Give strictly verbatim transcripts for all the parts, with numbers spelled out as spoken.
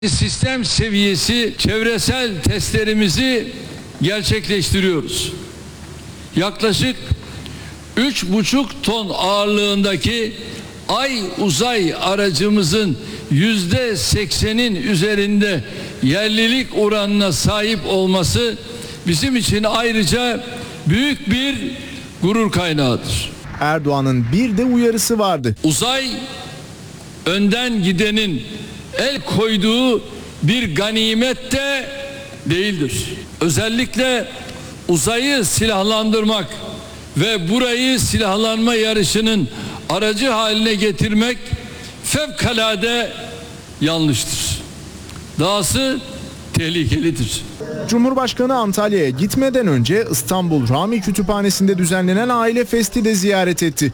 Sistem seviyesi çevresel testlerimizi gerçekleştiriyoruz. Yaklaşık üç buçuk ton ağırlığındaki Ay uzay aracımızın yüzde seksenin üzerinde yerlilik oranına sahip olması bizim için ayrıca büyük bir gurur kaynağıdır. Erdoğan'ın bir de uyarısı vardı. Uzay önden gidenin el koyduğu bir ganimet de değildir. Özellikle uzayı silahlandırmak ve burayı silahlanma yarışının aracı haline getirmek fevkalade yanlıştır. Dahası tehlikelidir. Cumhurbaşkanı Antalya'ya gitmeden önce İstanbul Rami Kütüphanesi'nde düzenlenen Aile Fest'i de ziyaret etti.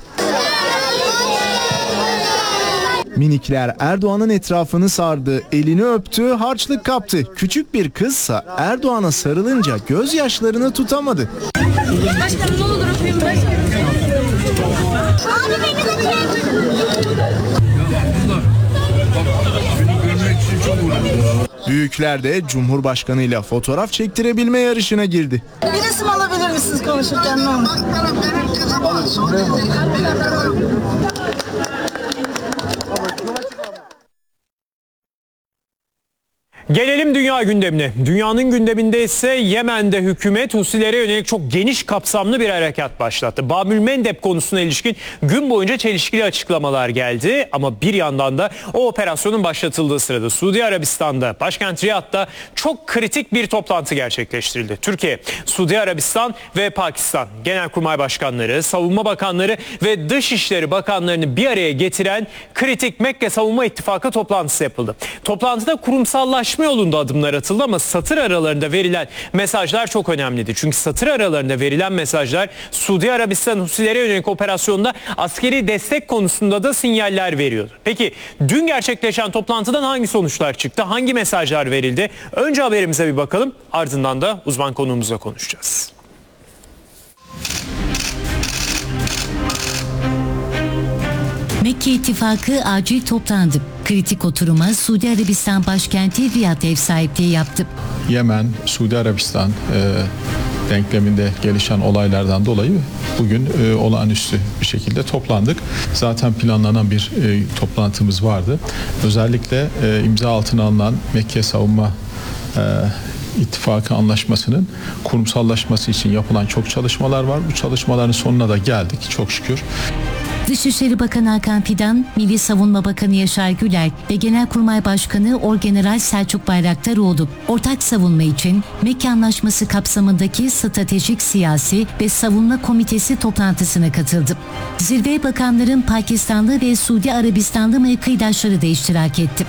Minikler Erdoğan'ın etrafını sardı, elini öptü, harçlık kaptı. Küçük bir kızsa Erdoğan'a sarılınca gözyaşlarını tutamadı. Başkanım ne olur öpeyim başkanım. Abi beni de çek. Büyükler de Cumhurbaşkanıyla fotoğraf çektirebilme yarışına girdi. Bir resim alabilir misiniz konuşurken ne olur? Gelelim dünya gündemine. Dünyanın gündeminde ise Yemen'de hükümet Husilere yönelik çok geniş kapsamlı bir harekat başlattı. Babül Mendeb konusuna ilişkin gün boyunca çelişkili açıklamalar geldi. Ama bir yandan da o operasyonun başlatıldığı sırada Suudi Arabistan'da, başkent Riyad'da çok kritik bir toplantı gerçekleştirildi. Türkiye, Suudi Arabistan ve Pakistan Genelkurmay Başkanları, Savunma Bakanları ve Dışişleri Bakanlarını bir araya getiren kritik Mekke Savunma İttifakı toplantısı yapıldı. Toplantıda kurumsallaşma yolunda adımlar atıldı ama satır aralarında verilen mesajlar çok önemliydi. Çünkü satır aralarında verilen mesajlar Suudi Arabistan Husilere yönelik operasyonda askeri destek konusunda da sinyaller veriyordu. Peki dün gerçekleşen toplantıdan hangi sonuçlar çıktı? Hangi mesajlar verildi? Önce haberimize bir bakalım, ardından da uzman konuğumuzla konuşacağız. Mekke İttifakı acil toplandı. Kritik oturuma Suudi Arabistan başkenti Riyad ev sahipliği yaptı. Yemen, Suudi Arabistan e, denkleminde gelişen olaylardan dolayı bugün e, olağanüstü bir şekilde toplandık. Zaten planlanan bir e, toplantımız vardı. Özellikle e, imza altına alınan Mekke Savunma e, İttifakı anlaşmasının kurumsallaşması için yapılan çok çalışmalar var. Bu çalışmaların sonuna da geldik çok şükür. Dışişleri Bakanı Hakan Fidan, Milli Savunma Bakanı Yaşar Güler ve Genelkurmay Başkanı Orgeneral Selçuk Bayraktaroğlu ortak savunma için Mekke Anlaşması kapsamındaki Stratejik Siyasi ve Savunma Komitesi toplantısına katıldı. Zirveye bakanların Pakistanlı ve Suudi Arabistanlı mevkidaşları da iştirak etti.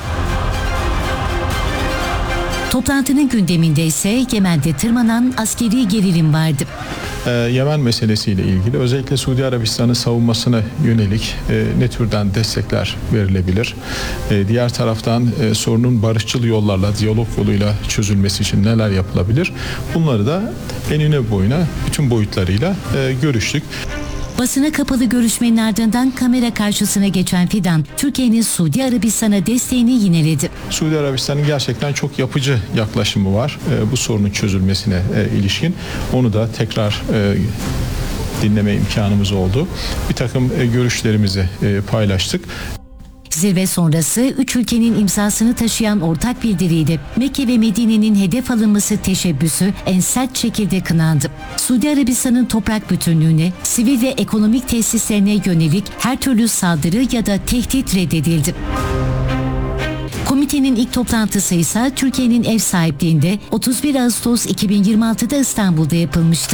Toplantının gündeminde ise Yemen'de tırmanan askeri gerilim vardı. Ee, Yemen meselesiyle ilgili özellikle Suudi Arabistan'ın savunmasına yönelik e, ne türden destekler verilebilir? E, diğer taraftan e, sorunun barışçıl yollarla, diyalog yoluyla çözülmesi için neler yapılabilir? Bunları da enine boyuna bütün boyutlarıyla e, görüştük. Basına kapalı görüşmenin ardından kamera karşısına geçen Fidan, Türkiye'nin Suudi Arabistan'a desteğini yineledi. Suudi Arabistan'ın gerçekten çok yapıcı yaklaşımı var e, bu sorunun çözülmesine e, ilişkin. Onu da tekrar e, dinleme imkanımız oldu. Bir takım e, görüşlerimizi e, paylaştık. Zirve sonrası üç ülkenin imzasını taşıyan ortak bildiriyle Mekke ve Medine'nin hedef alınması teşebbüsü en sert şekilde kınandı. Suudi Arabistan'ın toprak bütünlüğüne, sivil ve ekonomik tesislerine yönelik her türlü saldırı ya da tehdit reddedildi. Komitenin ilk toplantısı ise Türkiye'nin ev sahipliğinde otuz bir Ağustos iki bin yirmi altıda İstanbul'da yapılmıştı.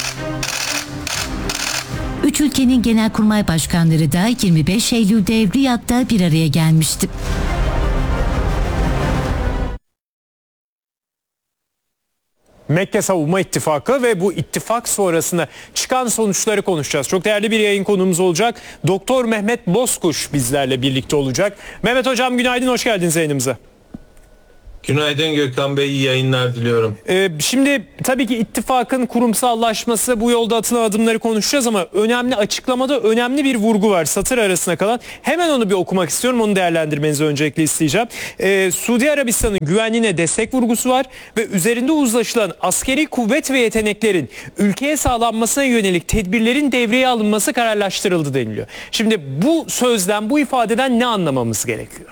Üç ülkenin genelkurmay başkanları da yirmi beş Eylül'de Riyad'da bir araya gelmişti. Mekke Savunma İttifakı ve bu ittifak sonrasında çıkan sonuçları konuşacağız. Çok değerli bir yayın konuğumuz olacak. Doktor Mehmet Bozkuş bizlerle birlikte olacak. Mehmet Hocam günaydın, hoş geldiniz yayınımıza. Günaydın Gökhan Bey, iyi yayınlar diliyorum. Ee, şimdi tabii ki ittifakın kurumsallaşması, bu yolda atılan adımları konuşacağız ama önemli açıklamada önemli bir vurgu var satır arasına kalan. Hemen onu bir okumak istiyorum, onu değerlendirmenizi öncelikle isteyeceğim. Ee, Suudi Arabistan'ın güvenliğine destek vurgusu var ve üzerinde uzlaşılan askeri kuvvet ve yeteneklerin ülkeye sağlanmasına yönelik tedbirlerin devreye alınması kararlaştırıldı deniliyor. Şimdi bu sözden, bu ifadeden ne anlamamız gerekiyor?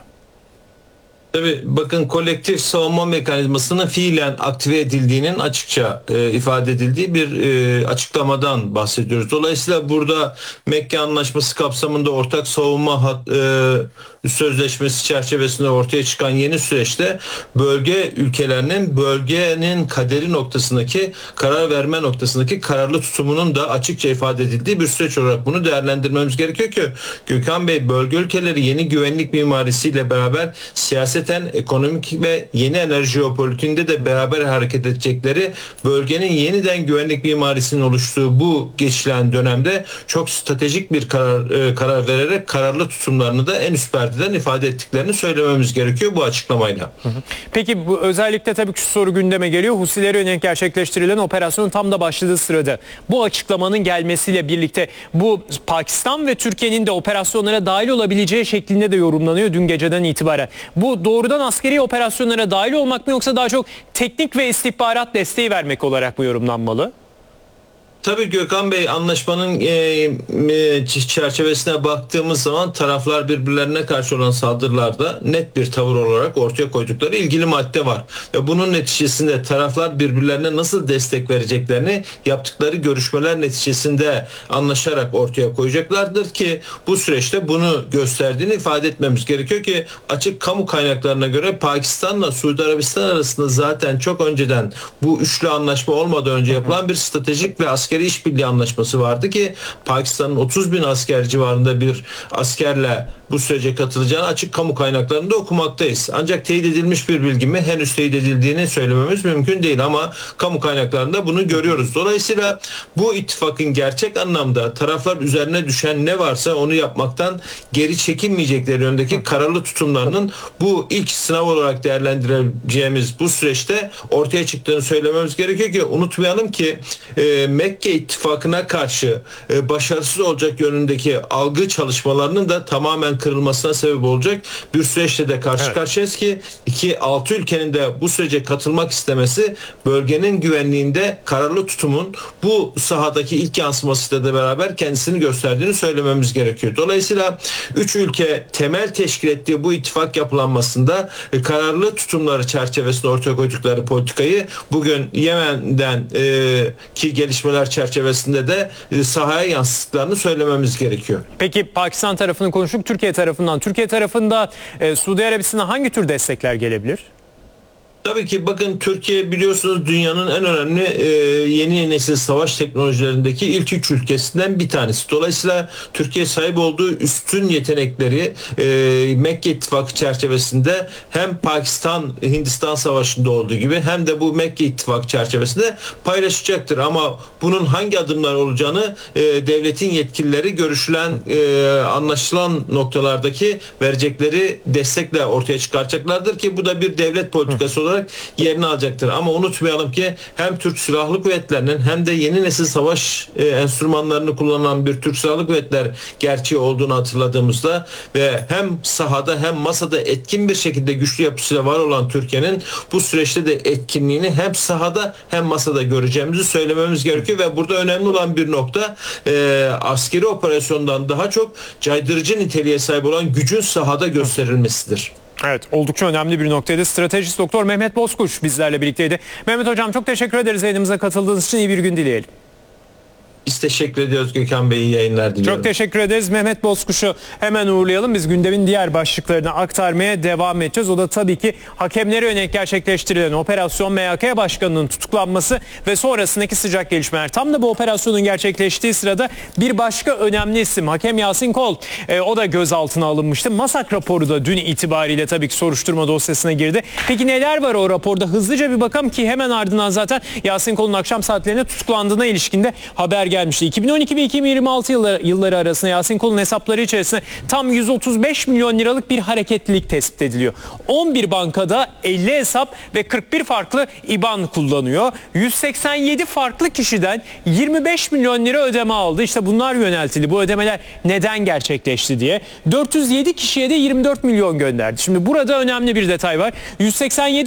Tabii bakın, kolektif savunma mekanizmasının fiilen aktive edildiğinin açıkça e, ifade edildiği bir e, açıklamadan bahsediyoruz. Dolayısıyla burada Mekke Anlaşması kapsamında ortak savunma hat, e, sözleşmesi çerçevesinde ortaya çıkan yeni süreçte bölge ülkelerinin bölgenin kaderi noktasındaki, karar verme noktasındaki kararlı tutumunun da açıkça ifade edildiği bir süreç olarak bunu değerlendirmemiz gerekiyor ki Gökhan Bey, bölge ülkeleri yeni güvenlik mimarisiyle beraber siyaseten, ekonomik ve yeni enerji jeopolitiğinde de beraber hareket edecekleri, bölgenin yeniden güvenlik mimarisinin oluştuğu bu geçilen dönemde çok stratejik bir karar, e, karar vererek kararlı tutumlarını da en üst perdeden ifade ettiklerini söylememiz gerekiyor bu açıklamayla. Peki bu özellikle tabii ki şu soru gündeme geliyor. Husilere yönelik gerçekleştirilen operasyonun tam da başladığı sırada bu açıklamanın gelmesiyle birlikte bu Pakistan ve Türkiye'nin de operasyonlara dahil olabileceği şeklinde de yorumlanıyor dün geceden itibaren. Bu doğrudan askeri operasyonlara dahil olmak mı, yoksa daha çok teknik ve istihbarat desteği vermek olarak mı yorumlanmalı? Tabii Gökhan Bey, anlaşmanın e, e, çerçevesine baktığımız zaman taraflar birbirlerine karşı olan saldırılarda net bir tavır olarak ortaya koydukları ilgili madde var. Ve bunun neticesinde taraflar birbirlerine nasıl destek vereceklerini yaptıkları görüşmeler neticesinde anlaşarak ortaya koyacaklardır ki bu süreçte bunu gösterdiğini ifade etmemiz gerekiyor ki açık kamu kaynaklarına göre Pakistan'la Suudi Arabistan arasında zaten çok önceden, bu üçlü anlaşma olmadan önce yapılan bir stratejik ve askeri işbirliği anlaşması vardı ki Pakistan'ın otuz bin asker civarında bir askerle bu sürece katılacağını açık kamu kaynaklarında okumaktayız. Ancak teyit edilmiş bir bilgi mi? Henüz teyit edildiğini söylememiz mümkün değil ama kamu kaynaklarında bunu görüyoruz. Dolayısıyla bu ittifakın gerçek anlamda taraflar üzerine düşen ne varsa onu yapmaktan geri çekinmeyecekleri yönündeki kararlı tutumlarının bu ilk sınav olarak değerlendireceğimiz bu süreçte ortaya çıktığını söylememiz gerekiyor ki unutmayalım ki e, Mekke ittifakına karşı e, başarısız olacak yönündeki algı çalışmalarının da tamamen kırılmasına sebep olacak bir süreçle de karşı evet. karşıyayız ki iki altı ülkenin de bu sürece katılmak istemesi bölgenin güvenliğinde kararlı tutumun bu sahadaki ilk yansımasıyla da beraber kendisini gösterdiğini söylememiz gerekiyor. Dolayısıyla üç ülke temel teşkil ettiği bu ittifak yapılanmasında e, kararlı tutumları çerçevesinde ortaya koydukları politikayı bugün Yemen'den e, ki gelişmeler çerçevesinde de e, sahaya yansıttıklarını söylememiz gerekiyor. Peki Pakistan tarafını konuştuk. Türkiye tarafından. Türkiye tarafında e, Suudi Arabistan'a hangi tür destekler gelebilir? Tabii ki bakın, Türkiye biliyorsunuz dünyanın en önemli e, yeni nesil savaş teknolojilerindeki ilk üç ülkesinden bir tanesi. Dolayısıyla Türkiye sahip olduğu üstün yetenekleri e, Mekke İttifakı çerçevesinde hem Pakistan-Hindistan savaşında olduğu gibi hem de bu Mekke İttifakı çerçevesinde paylaşacaktır. Ama bunun hangi adımlar olacağını e, devletin yetkilileri görüşülen, e, anlaşılan noktalardaki verecekleri destekle ortaya çıkaracaklardır ki bu da bir devlet politikası olarak yerini alacaktır. Ama unutmayalım ki hem Türk Silahlı Kuvvetleri'nin hem de yeni nesil savaş e, enstrümanlarını kullanan bir Türk Silahlı Kuvvetler gerçeği olduğunu hatırladığımızda ve hem sahada hem masada etkin bir şekilde güçlü yapısıyla var olan Türkiye'nin bu süreçte de etkinliğini hem sahada hem masada göreceğimizi söylememiz gerekiyor ve burada önemli olan bir nokta e, askeri operasyondan daha çok caydırıcı niteliğe sahip olan gücün sahada gösterilmesidir. Evet, oldukça önemli bir noktaydı. Stratejist Doktor Mehmet Bozkuş bizlerle birlikteydi. Mehmet Hocam, çok teşekkür ederiz yayınımıza katıldığınız için. İyi bir gün dileyelim. Biz teşekkür ediyoruz Gökhan Bey, iyi yayınlar diliyorum. Çok teşekkür ederiz. Mehmet Bozkuş'u hemen uğurlayalım. Biz gündemin diğer başlıklarını aktarmaya devam edeceğiz. O da tabii ki hakemlere yönelik gerçekleştirilen operasyon, M H K başkanının tutuklanması ve sonrasındaki sıcak gelişmeler. Tam da bu operasyonun gerçekleştiği sırada bir başka önemli isim hakem Yasin Kol. E, o da gözaltına alınmıştı. MASAK raporu da dün itibariyle tabii ki soruşturma dosyasına girdi. Peki neler var o raporda? Hızlıca bir bakalım ki hemen ardından zaten Yasin Kol'un akşam saatlerinde tutuklandığına ilişkinde haber geldi. gelmişti. iki bin on iki ve iki bin yirmi altı yılları, yılları arasında Yasin Kol'un hesapları içerisinde tam yüz otuz beş milyon liralık bir hareketlilik tespit ediliyor. on bir bankada elli hesap ve kırk bir farklı İ B A N kullanıyor. yüz seksen yedi farklı kişiden yirmi beş milyon lira ödeme aldı. İşte bunlar yöneltildi. Bu ödemeler neden gerçekleşti diye. dört yüz yedi kişiye de yirmi dört milyon gönderdi. Şimdi burada önemli bir detay var. yüz seksen yedi